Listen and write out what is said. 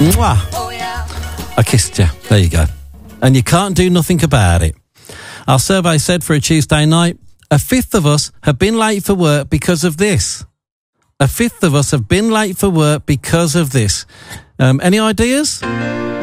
Mwah. I kissed you. There you go. And you can't do nothing about it. Our survey said for a Tuesday night, a fifth of us have been late for work because of this. A fifth of us have been late for work because of this. Any ideas?